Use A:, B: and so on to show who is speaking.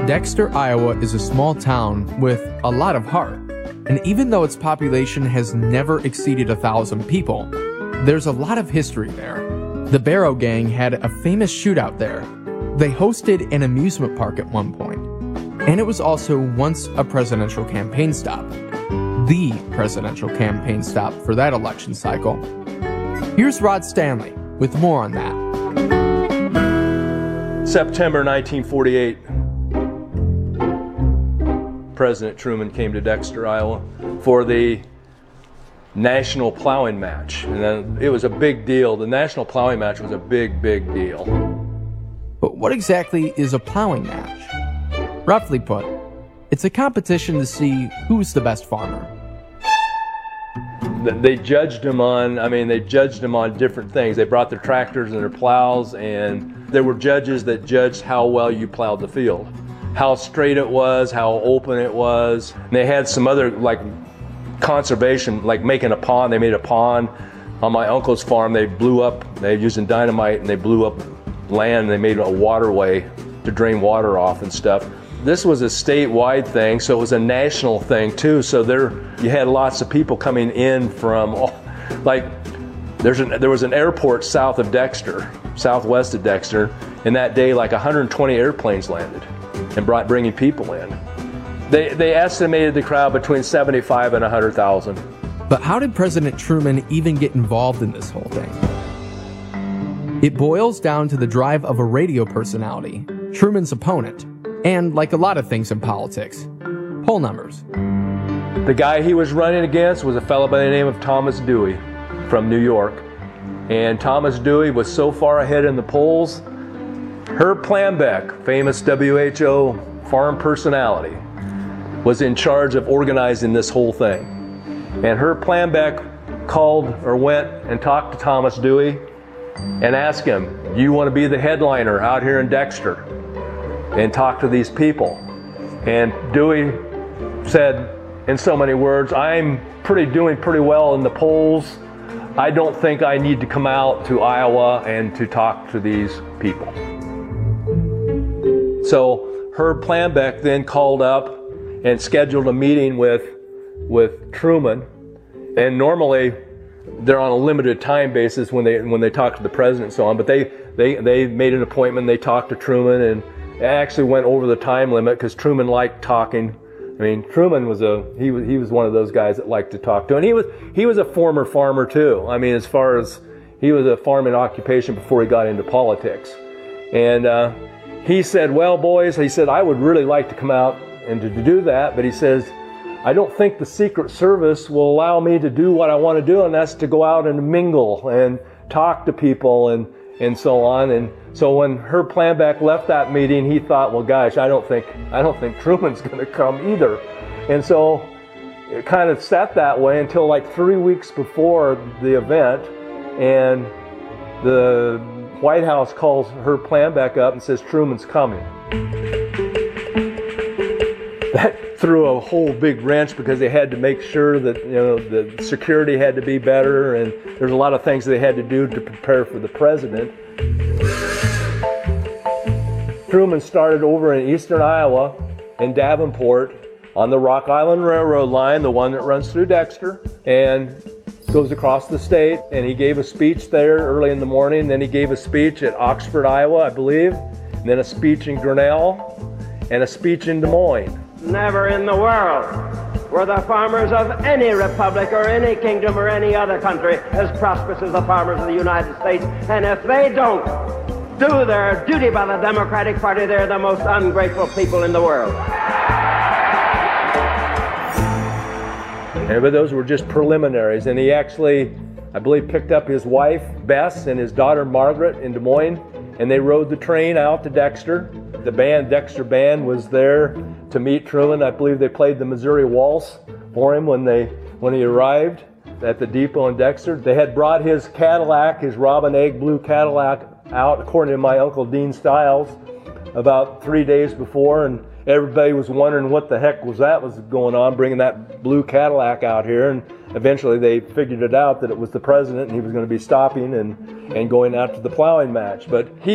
A: Dexter, Iowa is a small town with a lot of heart. And even though its population has never exceeded 1,000 people, there's a lot of history there. The Barrow Gang had a famous shootout there. They hosted an amusement park at one point. And it was also once a presidential campaign stop. The presidential campaign stop for that election cycle. Here's Rod Stanley with more on that.
B: September 1948. President Truman came to Dexter, Iowa for the National Plowing Match. And then it was a big deal. The National Plowing Match was a big, big deal.
A: But what exactly is a plowing match? Roughly put, it's a competition to see who's the best farmer.
B: They judged them on different things. They brought their tractors and their plows, and there were judges that judged how well you plowed the field. How straight it was, how open it was. And they had some other conservation, like making a pond. They made a pond on my uncle's farm. They blew up, they were using dynamite, and they blew up land, and they made a waterway to drain water off and stuff. This was a statewide thing, so it was a national thing too. So you had lots of people coming in from, there was an airport south of Dexter, southwest of Dexter, and that day 120 airplanes landed and bringing people in. They estimated the crowd between 75 and 100,000.
A: But how did President Truman even get involved in this whole thing? It boils down to the drive of a radio personality, Truman's opponent, and like a lot of things in politics, poll numbers.
B: The guy he was running against was a fellow by the name of Thomas Dewey from New York. And Thomas Dewey was so far ahead in the polls, Herb Plambeck, famous WHO farm personality, was in charge of organizing this whole thing. And Herb Plambeck went and talked to Thomas Dewey and asked him, "Do you want to be the headliner out here in Dexter and talk to these people?" And Dewey said in so many words, "I'm doing pretty well in the polls. I don't think I need to come out to Iowa and to talk to these people." So Herb Plambeck then called up and scheduled a meeting with Truman. And normally they're on a limited time basis when they talk to the president and so on. But they made an appointment. They talked to Truman and actually went over the time limit because Truman liked talking. I mean, Truman was he was one of those guys that liked to talk to, and he was a former farmer too. I mean, as far as he was a farming occupation before he got into politics. And he said, "Well, boys," he said, "I would really like to come out and to do that, but," he says, "I don't think the Secret Service will allow me to do what I want to do, and that's to go out and mingle and talk to people and so on." And so when Herb Plambeck left that meeting, he thought, "Well, gosh, I don't think Truman's going to come either." And so it kind of sat that way until 3 weeks before the event, and the White House calls Herb Plambeck up and says Truman's coming. That threw a whole big wrench because they had to make sure that the security had to be better, and there's a lot of things they had to do to prepare for the president. Truman started over in eastern Iowa in Davenport on the Rock Island Railroad line, the one that runs through Dexter and goes across the state. And he gave a speech there early in the morning. Then he gave a speech at Oxford, Iowa, I believe, and then a speech in Grinnell and a speech in Des Moines.
C: Never in the world were the farmers of any republic or any kingdom or any other country as prosperous as the farmers of the United States. And if they don't do their duty by the Democratic Party, they're the most ungrateful people in the world.
B: But those were just preliminaries. And he actually, I believe, picked up his wife, Bess, and his daughter, Margaret, in Des Moines, and they rode the train out to Dexter. The Dexter Band was there to meet Truman. I believe they played the Missouri Waltz for him when he arrived at the depot in Dexter. They had brought his Cadillac, his Robin Egg blue Cadillac, out, according to my Uncle Dean Stiles, about 3 days before, and everybody was wondering what the heck was going on, bringing that blue Cadillac out here. And eventually they figured it out that it was the president, and he was going to be stopping and going out to the plowing match. But he